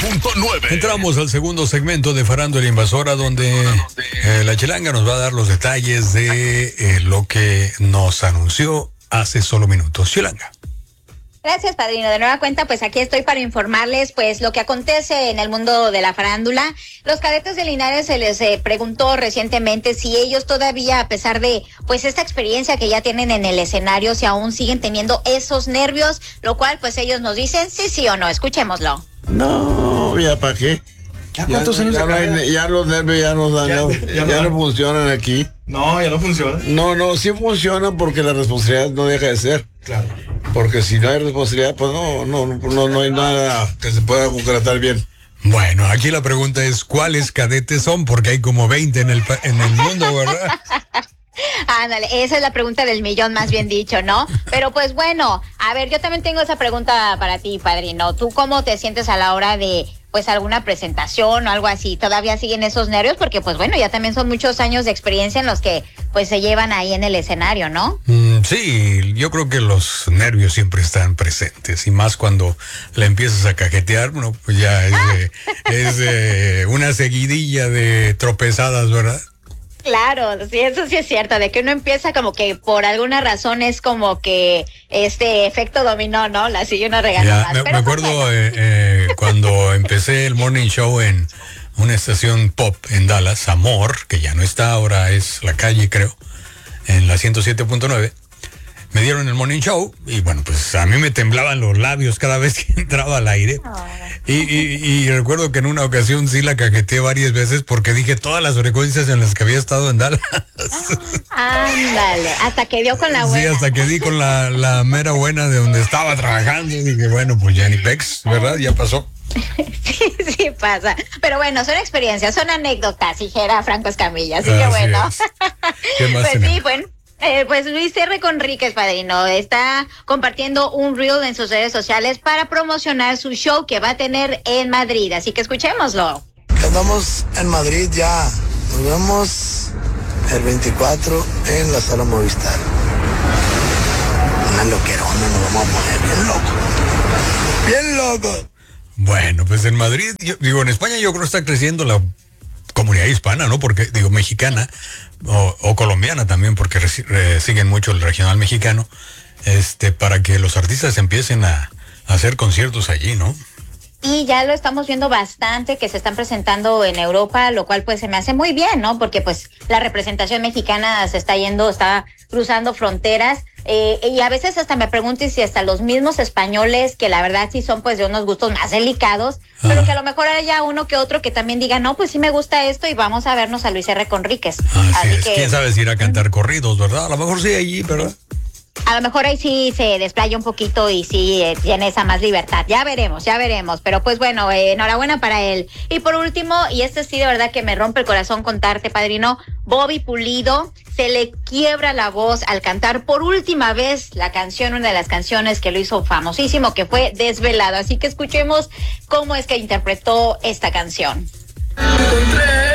107.9. Entramos al segundo segmento de Farándula Invasora, donde la Chilanga nos va a dar los detalles de lo que nos anunció hace solo minutos. Chilanga. Gracias, padrino. De nueva cuenta, pues aquí estoy para informarles pues lo que acontece en el mundo de la farándula. Los cadetes de Linares se les preguntó recientemente si ellos todavía, a pesar de pues esta experiencia que ya tienen en el escenario, si aún siguen teniendo esos nervios, lo cual pues ellos nos dicen sí o no. Escuchémoslo. No, ya para qué. ¿Ya cuántos años ya los nervios ya nos dan, ya no funcionan aquí. No, ya no funciona. No, sí funciona porque la responsabilidad no deja de ser. Claro. Porque si no hay responsabilidad, pues no hay nada que se pueda concretar bien. Bueno, aquí la pregunta es, ¿cuáles cadetes son? Porque hay como 20 en el mundo, ¿verdad? Ándale, esa es la pregunta del millón, más bien dicho, ¿no? Pero pues bueno, a ver, yo también tengo esa pregunta para ti, padrino. ¿Tú cómo te sientes a la hora de, pues, alguna presentación o algo así? ¿Todavía siguen esos nervios? Porque, pues bueno, ya también son muchos años de experiencia en los que, pues, se llevan ahí en el escenario, ¿no? Sí, yo creo que los nervios siempre están presentes, y más cuando la empiezas a cajetear, bueno, pues ya es una seguidilla de tropezadas, ¿verdad? Claro, sí, eso sí es cierto, de que uno empieza como que por alguna razón es como que este efecto dominó, ¿no? La sigue uno regalando más. Me acuerdo cuando empecé el morning show en una estación pop en Dallas, Amor, que ya no está, ahora es La Calle, creo, en la 107.9. Me dieron el morning show y bueno, pues a mí me temblaban los labios cada vez que entraba al aire. Y recuerdo que en una ocasión sí la cajeteé varias veces porque dije todas las frecuencias en las que había estado en Dallas. Ándale, hasta que dio con la buena. Sí, hasta que di con la mera buena de donde estaba trabajando. Y dije, bueno, pues ya ni pex, ¿verdad? Ya pasó. Sí pasa. Pero bueno, son experiencias, son anécdotas, dijera Franco Escamilla. Así que bueno. ¿Qué más pues tenemos? sí, bueno. Pues Luis R. Conríquez, padrino, está compartiendo un reel en sus redes sociales para promocionar su show que va a tener en Madrid. Así que escuchémoslo. Andamos en Madrid ya. Nos vemos el 24 en la Sala Movistar. Una loquerona, nos vamos a poner bien locos. Bien locos. Bueno, pues en Madrid, en España yo creo que está creciendo la comunidad hispana, ¿no? Porque, mexicana o colombiana también, porque siguen mucho el regional mexicano, para que los artistas empiecen a hacer conciertos allí, ¿no? Y ya lo estamos viendo bastante que se están presentando en Europa, lo cual pues se me hace muy bien, ¿no? Porque pues la representación mexicana se está cruzando fronteras. Y a veces hasta me pregunto si hasta los mismos españoles, que la verdad sí son pues de unos gustos más delicados, pero que a lo mejor haya uno que otro que también diga, no, pues sí me gusta esto y vamos a vernos a Luis R. Conríquez. Así es. ¿Quién sabe si ir a cantar corridos, verdad? A lo mejor sí allí, ¿verdad? A lo mejor ahí sí se desplaya un poquito y sí tiene esa más libertad. Ya veremos. Pero pues bueno, enhorabuena para él. Y por último, y sí de verdad que me rompe el corazón contarte, padrino, Bobby Pulido se le quiebra la voz al cantar por última vez la canción, una de las canciones que lo hizo famosísimo, que fue Desvelado. Así que escuchemos cómo es que interpretó esta canción. Encontré